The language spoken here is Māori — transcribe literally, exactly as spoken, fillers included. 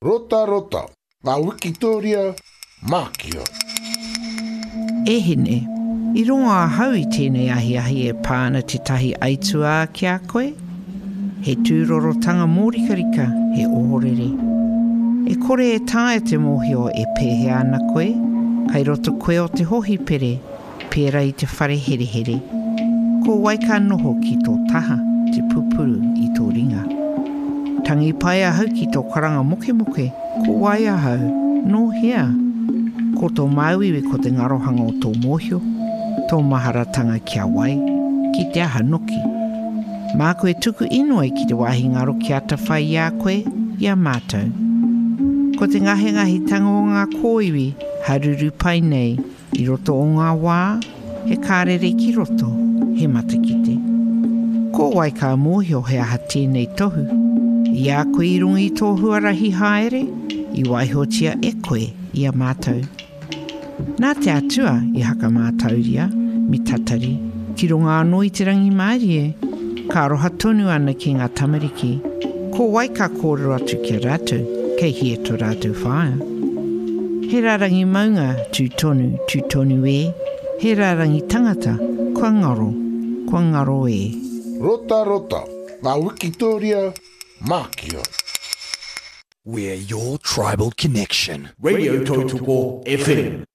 Rota rota, ngā Wikitoria, Mākia. E hene, i rongo a hau i tēnei ahi ahi e pāna te tahi aitua ki a koe. He tūrorotanga mōrikarika, he ohorere. E kore e tāe te mōhio e pēhe ana koe, kai roto koe o te hohi pere, pēra i te whare here here. Ko waika noho ki tō taha, te pupuru i tō ringa. Tangi pai a hau ki tō karanga moke moke, ko wai a hau, no hea. Ko tō mauiwi ko te ngarohanga o tō mōhio, tō maharatanga kia wai, ki te aha noki. Mā koe tuku inoi ki te wahi ngaro ki ata whai i a koe, i a mātou. Ko te ngahe ngahi tanga o ngā kōiwi, haruru pai nei, i roto o ngā wā, he kārere ki roto, he matakite. Ko wai ka mōhio he aha tēnei tohu. I a koe i rungi tō huarahi haere, i waihotia e koe i a mātou. Nā te atua i haka mātauria, mi tatari, ki runga anō i te rangi mārie, ka roha tonu ana ki ngā tamariki, ko wai ka kōrero atu ki rātou, kei hia tō rātou whaia. He rārangi maunga tū tonu, tū tonu e, he rārangi tangata, kua ngaro, kua ngaro e. Rota rota, ngā Wikitoria, Mākia. We're your tribal connection. Radio Totuko F M.